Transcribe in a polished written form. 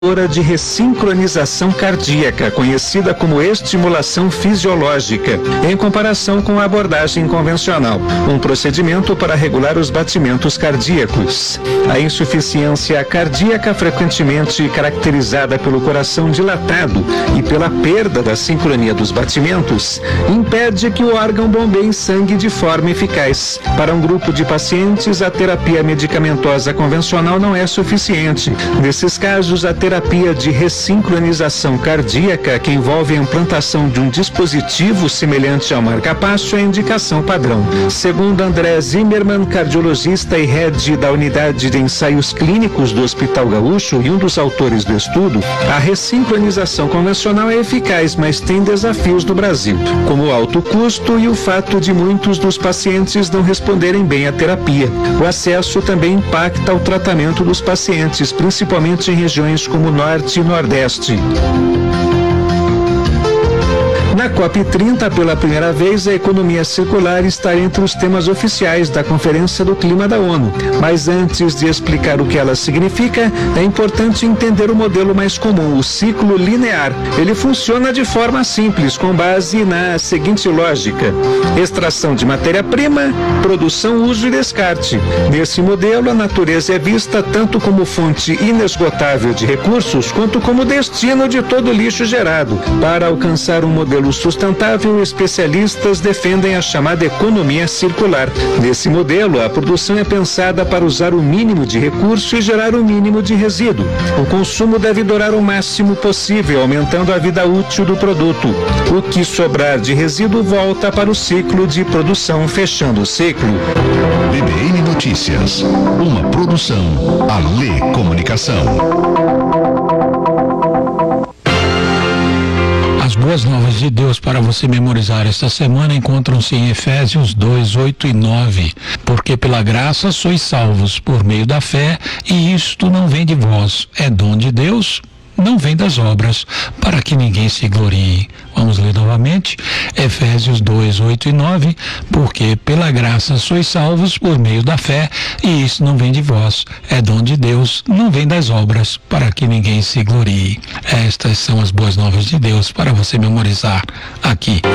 de ressincronização cardíaca, conhecida como estimulação fisiológica, em comparação com a abordagem convencional, um procedimento para regular os batimentos cardíacos. A insuficiência cardíaca, frequentemente caracterizada pelo coração dilatado e pela perda da sincronia dos batimentos, impede que o órgão bombeie sangue de forma eficaz. Para um grupo de pacientes, a terapia medicamentosa convencional não é suficiente. Nesses casos, a terapia de ressincronização cardíaca, que envolve a implantação de um dispositivo semelhante ao marca-passo, é a indicação padrão. Segundo André Zimmermann, cardiologista e head da unidade de ensaios clínicos do Hospital Gaúcho e um dos autores do estudo, a ressincronização convencional é eficaz, mas tem desafios no Brasil, como o alto custo e o fato de muitos dos pacientes não responderem bem à terapia. O acesso também impacta o tratamento dos pacientes, principalmente em regiões como o Norte e Nordeste. Na COP30, pela primeira vez, a economia circular está entre os temas oficiais da Conferência do Clima da ONU. Mas antes de explicar o que ela significa, é importante entender o modelo mais comum, o ciclo linear. Ele funciona de forma simples, com base na seguinte lógica: extração de matéria-prima, produção, uso e descarte. Nesse modelo, a natureza é vista tanto como fonte inesgotável de recursos, quanto como destino de todo o lixo gerado. Para alcançar um modelo sustentável, especialistas defendem a chamada economia circular. Nesse modelo, a produção é pensada para usar o mínimo de recurso e gerar o mínimo de resíduo. O consumo deve durar o máximo possível, aumentando a vida útil do produto. O que sobrar de resíduo volta para o ciclo de produção, fechando o ciclo. BBN Notícias, uma produção Alê Comunicação. As boas novas de Deus para você memorizar esta semana encontram-se em Efésios 2, 8 e 9. Porque pela graça sois salvos por meio da fé, e isto não vem de vós, é dom de Deus, não vem das obras, para que ninguém se glorie. Vamos ler novamente, Efésios 2, 8 e 9, porque pela graça sois salvos por meio da fé, e isso não vem de vós, é dom de Deus, não vem das obras, para que ninguém se glorie. Estas são as boas novas de Deus para você memorizar aqui.